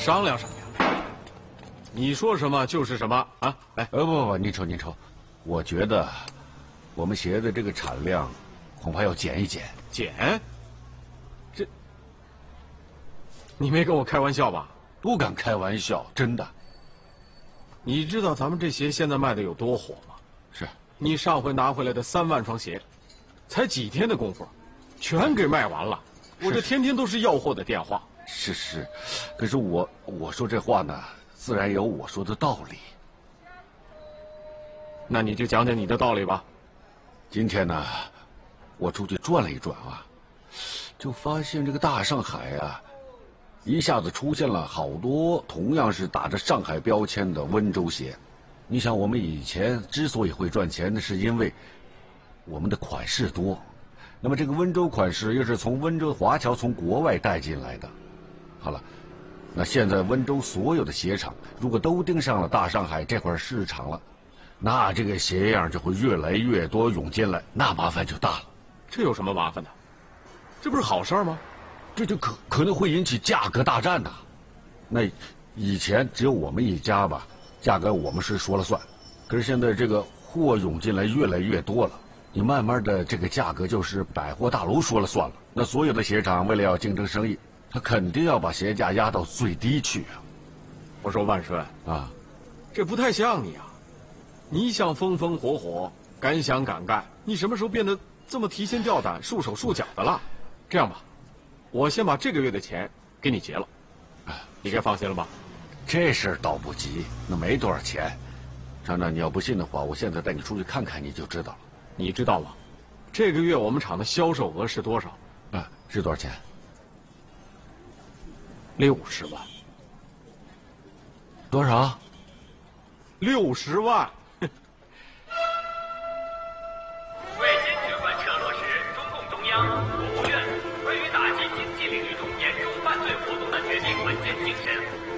商量商量。你说什么就是什么啊！来， 不，您瞅，我觉得我们鞋的这个产量恐怕要减一减。 减？这，你没跟我开玩笑吧？ 不敢开玩笑，真的。 你知道咱们这鞋现在卖的有多火吗？ 是。 你上回拿回来的3万双鞋，才几天的功夫，全给卖完了。我这天天都是要货的电话。 是，可是我说这话呢，自然有我说的道理。 那你就讲讲你的道理吧。 今天呢，我出去转了一转啊，就发现这个大上海啊，一下子出现了好多同样是打着上海标签的温州鞋。你想，我们以前之所以会赚钱，那是因为我们的款式多，那么这个温州款式又是从温州华侨从国外带进来的。好了，那现在温州所有的鞋厂如果都盯上了大上海这块市场了，那这个鞋样就会越来越多涌进来，那麻烦就大了。 这有什么麻烦的？这不是好事吗？ 这就可能会引起价格大战呐。那以前只有我们一家吧，价格我们是说了算，可是现在这个货涌进来越来越多了，你慢慢的这个价格就是百货大楼说了算了。那所有的鞋厂为了要竞争生意，他肯定要把鞋价压到最低去啊。 我说万顺啊， 这不太像你啊！你一向风风火火，敢想敢干，你什么时候变得这么提心吊胆、束手束脚的了？这样吧，我先把这个月的钱给你结了，你该放心了吧？ 这事儿倒不急，那没多少钱。厂长，你要不信的话，我现在带你出去看看，你就知道了。 你知道吗？这个月我们厂的销售额是多少？ 是多少钱 ？60万。 多少 ？60万。 为坚决贯彻落实中共中央、国务院关于打击经济领域中严重犯罪活动的决定文件精神，